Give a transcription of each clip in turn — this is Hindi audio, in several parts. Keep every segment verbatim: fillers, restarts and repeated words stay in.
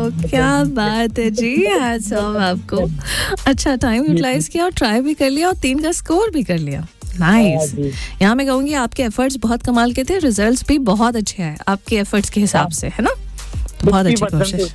क्या बात है जी, हैट्स ऑफ आपको। अच्छा टाइम यूटिलाइज किया और ट्राई भी कर लिया और तीन का स्कोर भी कर लिया। नाइस। यहाँ मैं कहूँगी आपके एफर्ट्स बहुत कमाल के थे, रिजल्ट्स भी बहुत अच्छे हैं आपके एफर्ट्स के हिसाब से, है ना? बहुत अच्छी कोशिश।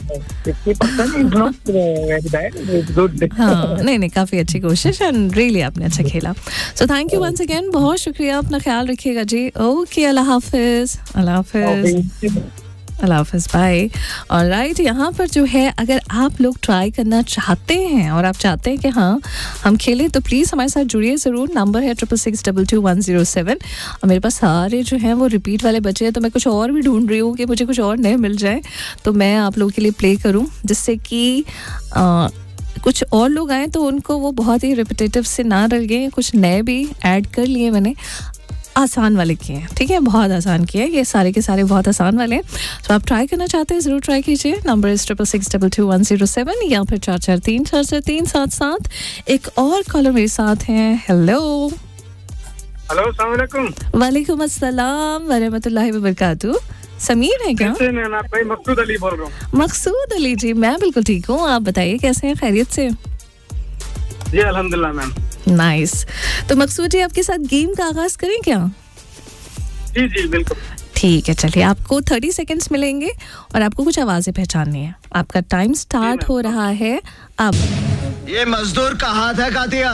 हाँ नहीं नहीं काफ़ी अच्छी कोशिश एंड रियली आपने अच्छा खेला। So thank you once again, बहुत शुक्रिया, अपना ख्याल रखिएगा जी। ओके अल्लाह हाफिज़। अल्लाह हाफिज़। अल्लाह हाफिज़, बाय। और राइट यहाँ पर जो है अगर आप लोग ट्राई करना चाहते हैं और आप चाहते हैं कि हाँ हम खेलें तो प्लीज़ हमारे साथ जुड़िए ज़रूर। नंबर है triple six double two one zero seven. और मेरे पास सारे जो हैं वो रिपीट वाले बचे हैं, तो मैं कुछ और भी ढूंढ रही हूँ कि मुझे कुछ और नए मिल जाए तो मैं आप लोगों के लिए प्ले करूँ, जिससे कि कुछ और लोग आए तो उनको वो बहुत ही रिपीटेटिव से ना लगे। कुछ नए भी ऐड कर लिए मैंने, आसान वाले किए हैं, ठीक है, बहुत आसान किए हैं, ये सारे के सारे बहुत आसान वाले हैं। तो आप ट्राई करना चाहते हैं ज़रूर ट्राई कीजिए। नंबर इस triple six double two one zero seven या फिर चार चार तीन चार चार तीन सात सात। एक और कॉलर मेरे साथ हैं। हेलो हेलो, अस्सलाम वालेकुम। वालेकुम अस्सलाम व रहमतुल्लाहि व बरकातहू। समीर है क्या? मैं मकसूद अली बोल रहा हूँ। मकसूद अली जी, मैं बिल्कुल ठीक हूँ, आप बताइए कैसे हैं, खैरियत से? जी अल्हम्दुलिल्लाह मैम। नाइस। तो मकसूद जी आपके साथ गेम का आगाज करें क्या? जी जी बिल्कुल। ठीक है, चलिए आपको थर्टी सेकेंड्स मिलेंगे और आपको कुछ आवाजें पहचाननी है। आपका टाइम स्टार्ट हो रहा है अब। ये मजदूर का हाथ है कातिया।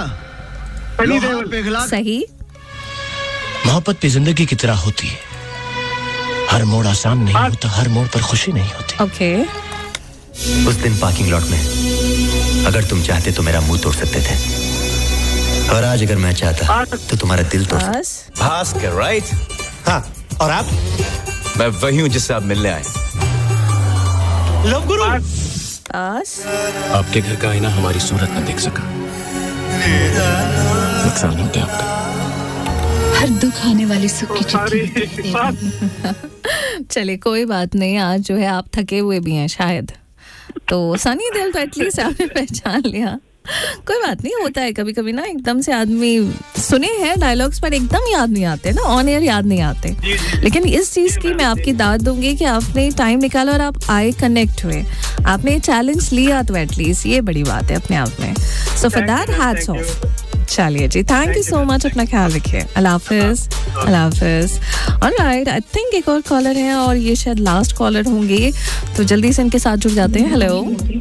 सही। मोहब्बत भी जिंदगी की तरह होती है, हर मोड़ आसान नहीं होता, हर मोड़ पर खुशी नहीं होती। ओके। उस दिन पार्किंग लॉट में अगर तुम चाहते तो मेरा मुंह तोड़ सकते थे, और आज अगर मैं चाहता तो तुम्हारा दिल तोड़ सकता। भास्कर, राइट? हाँ, और आप? मैं वही हूँ जिससे आप मिलने आए। लव गुरु। पास। आपके घर का आईना हमारी सूरत न देख सका, नुकसान होता है आपका। हर दुख आने वाले सुख की चिट्ठी। चलिए कोई बात नहीं, आज जो है आप थके हुए भी हैं शायद, तो सनी दिल तो एटलीस्ट आपने पहचान लिया। कोई बात नहीं, होता है कभी कभी ना, एकदम से आदमी सुने हैं डायलॉग्स पर एकदम याद नहीं आते ना, ऑन एयर याद नहीं आते। लेकिन इस चीज़ की मैं आपकी दाद दूंगी कि आपने टाइम निकाला और आप आए, कनेक्ट हुए, आपने चैलेंज लिया, तो एटलीस्ट ये बड़ी बात है अपने आप में। So for that hats off. चलिए जी, थैंक यू सो मच, अपना ख्याल रखिए। अल्लाह हाफिज़। अल्लाह हाफिज़। ऑलराइट, आई थिंक एक और कॉलर है और ये शायद लास्ट कॉलर होंगे, तो जल्दी से इनके साथ जुड़ जाते हैं। हेलो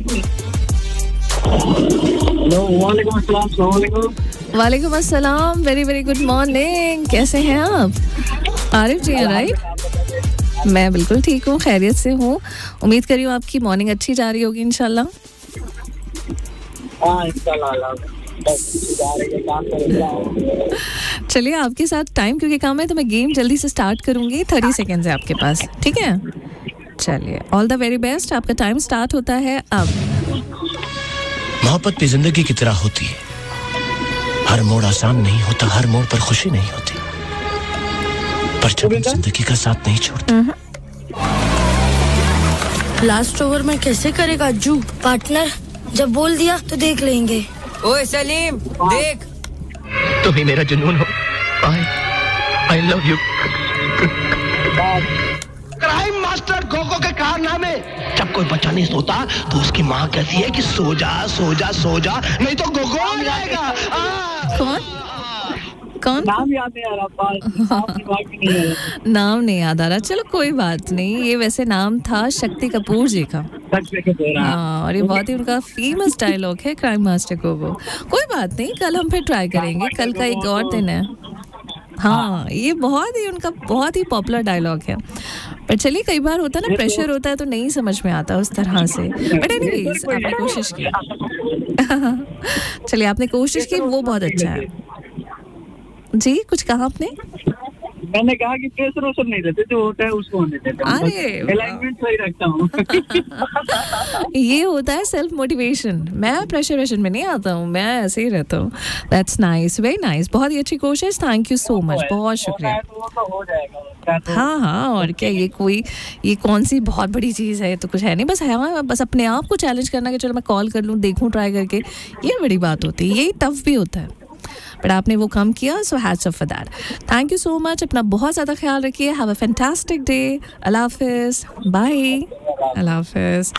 वालेकुम अस्सलाम, वेरी वेरी गुड मॉर्निंग, कैसे हैं आप? आरिफ जी हैं, राइट? मैं बिल्कुल ठीक हूँ, खैरियत से हूँ। उम्मीद करी हूँ आपकी मॉर्निंग अच्छी जा रही होगी इंशाल्लाह। चलिए आपके साथ टाइम क्योंकि कम है तो मैं गेम जल्दी से स्टार्ट करूंगी। थर्टी सेकेंड्स है आपके पास, ठीक है? चलिए, ऑल द वेरी बेस्ट। आपका टाइम स्टार्ट होता है अब। मोहब्बत भी जिंदगी की तरह होती है, हर मोड़ आसान नहीं होता, हर मोड़ पर खुशी नहीं होती, पर जब हम जिंदगी का साथ नहीं छोड़ते। लास्ट ओवर में कैसे करेगा अज्जू? पार्टनर जब बोल दिया तो देख लेंगे। ओए सलीम, देख, तुम ही मेरा जुनून हो। आई I love you. Crime master Gogo के कारनामे। जब कोई बच्चा नहीं सोता तो उसकी माँ कहती है कि सो जा सो जा सो जा, नहीं तो गोगो आ जाएगा। कौन कौन नाम याद नहीं आ रहा, नाम नहीं याद आ रहा। चलो कोई बात नहीं, ये वैसे नाम था शक्ति कपूर जी का। हाँ, और ये बहुत ही उनका फेमस डायलॉग है, क्राइम मास्टर गोगो। कोई बात नहीं, कल हम फिर ट्राई करेंगे, कल का एक और दिन है। हाँ, ये बहुत ही उनका बहुत ही पॉपुलर डायलॉग है। पर चलिए, कई बार होता है ना, प्रेशर होता है तो नहीं समझ में आता उस तरह से, बट एनीवेज आपने कोशिश की। चलिए, आपने कोशिश की, वो बहुत अच्छा है जी। कुछ कहा आपने? मैंने कहा कि प्रेशर वोशर नहीं देते, जो होता है उसको होने देते हैं। अरे अलाइनमेंट सही रखता हूँ। ये होता है सेल्फ मोटिवेशन। मैं प्रेशर वेशर में नहीं आता हूँ, मैं ऐसे ही रहता हूँ। दैट्स नाइस, वेरी नाइस, बहुत ही अच्छी कोशिश। थैंक यू सो मच, बहुत शुक्रिया। हो जाएगा। हाँ हाँ, और क्या, ये कोई ये कौन सी बहुत बड़ी चीज़ है, तो कुछ है नहीं, बस है बस अपने आप को चैलेंज करना कि चलो मैं कॉल कर लूँ, देखूँ ट्राई करके, ये बड़ी बात होती है। यही टफ भी होता है, बट आपने वो कम किया, so hats off for that. Thank you so much, अपना बहुत ज़्यादा ख्याल रखिए। Have a fantastic day. अल्लाह हाफिज़, बाय। अल्लाह हाफिज़।